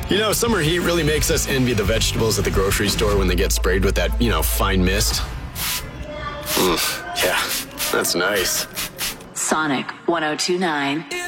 You know, summer heat really makes us envy the vegetables at the grocery store when they get sprayed with that, fine mist. Yeah, that's nice. Sonic 1029.